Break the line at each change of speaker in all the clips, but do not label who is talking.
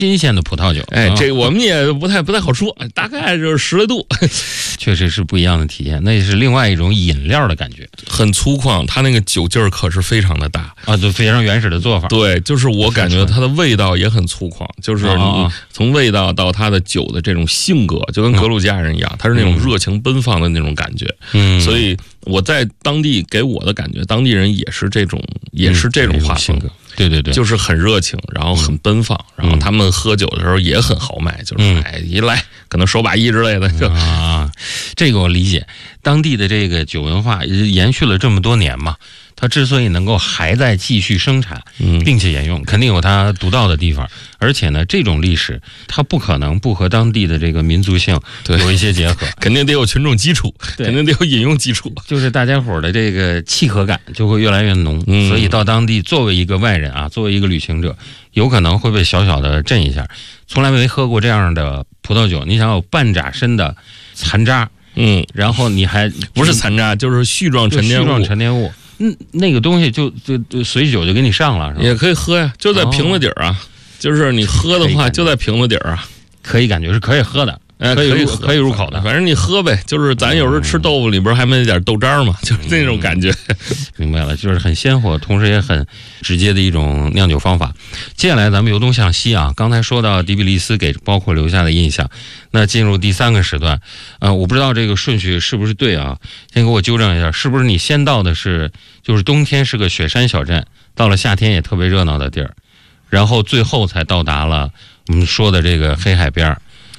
新鲜的葡萄酒。
这我们也不太好说，大概就是10来度，
确实是不一样的体验，那也是另外一种饮料的感觉，
很粗犷，它那个酒劲儿可是非常的大
啊，就非常原始的做法。
对，就是我感觉它的味道也很粗犷，就是你从味道到它的酒的这种性格，就跟格鲁吉亚人一样，它是那种热情奔放的那种感觉。所以我在当地给我的感觉，当地人也是这种画风。
对对对，
就是很热情，然后很奔放，然后他们喝酒的时候也很豪迈，就是一来可能手把1之类的就
这个我理解。当地的这个酒文化延续了这么多年嘛，它之所以能够还在继续生产，并且沿用，肯定有它独到的地方。而且呢，这种历史它不可能不和当地的这个民族性有一些结合，
肯定得有群众基础，肯定得有饮用基础，
就是大家伙的这个契合感就会越来越浓。所以到当地作为一个外人啊，作为一个旅行者，有可能会被小小的震一下。从来没喝过这样的葡萄酒，你想有半拃深的残渣，然后你还
不是残渣，就是絮状沉淀物，
那个东西就随酒就给你上了，是吧？
也可以喝呀，就在瓶子底儿啊，就是你喝的话就在瓶子底儿啊，
可以感觉是可以喝的。可以入口的，
反正你喝呗，就是咱有时候吃豆腐里边还没点豆渣嘛，就是那种感觉。
明白了，就是很鲜活，同时也很直接的一种酿酒方法。接下来咱们由东向西啊，刚才说到迪比利斯给包括留下的印象，那进入第3个时段，我不知道这个顺序是不是对啊，先给我纠正一下，是不是你先到的是就是冬天是个雪山小镇，到了夏天也特别热闹的地儿，然后最后才到达了我们说的这个黑海边。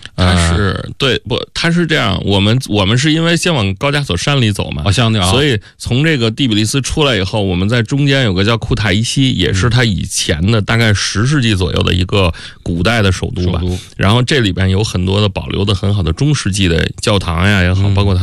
它是这样，我们是因为先往高加索山里走嘛，所以从这个第比利斯出来以后，我们在中间有个叫库塔伊西，也是它以前的大概10世纪左右的一个古代的首都吧。然后这里边有很多的保留的很好的中世纪的教堂呀也好，包括它